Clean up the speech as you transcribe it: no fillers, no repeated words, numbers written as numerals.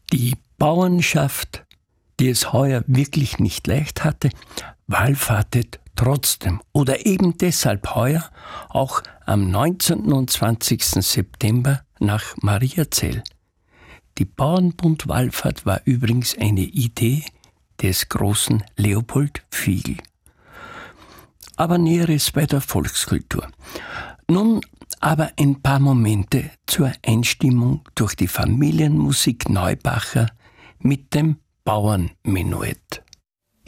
Die Bauernschaft, die es heuer wirklich nicht leicht hatte, wallfahrtet trotzdem oder eben deshalb heuer auch am 19. und 20. September nach Mariazell. Die Bauernbund-Wallfahrt war übrigens eine Idee des großen Leopold Fiegel. Aber Näheres bei der Volkskultur. Nun aber ein paar Momente zur Einstimmung durch die Familienmusik Neubacher mit dem Bauernmenuett.